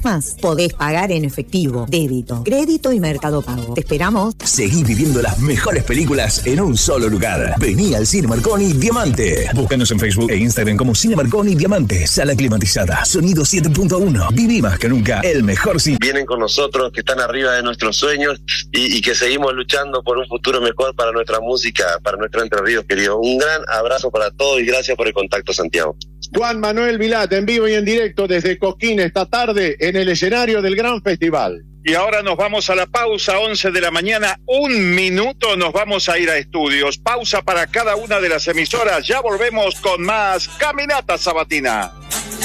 más. Podés pagar en efectivo, débito, crédito y Mercado Pago. Te esperamos. Seguí viviendo las mejores películas en un solo lugar. Vení al Cine Marconi Diamante. Búscanos en Facebook e Instagram como Cine Marconi Diamante. Sala climatizada, sonido 7.1. Viví más que nunca el mejor cine. Vienen con nosotros, que están arriba de nuestros sueños y que seguimos luchando por un futuro mejor para nuestra música, para nuestro Entre Ríos, querido. Un gran abrazo para todos y gracias por el contacto, Santiago. Juan Manuel Vilat, en vivo y en directo desde Cosquín esta tarde en el escenario del gran festival. Y ahora nos vamos a la pausa, 11 de la mañana, 1 minuto, nos vamos a ir a estudios. Pausa para cada una de las emisoras, ya volvemos con más Caminata Sabatina.